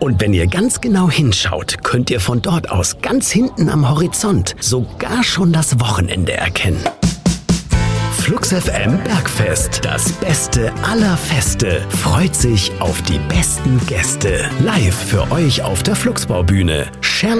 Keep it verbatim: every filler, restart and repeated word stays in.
Und wenn ihr ganz genau hinschaut, könnt ihr von dort aus ganz hinten am Horizont sogar schon das Wochenende erkennen. Flux F M Bergfest, das Beste aller Feste, freut sich auf die besten Gäste. Live für euch auf der Fluxbaubühne.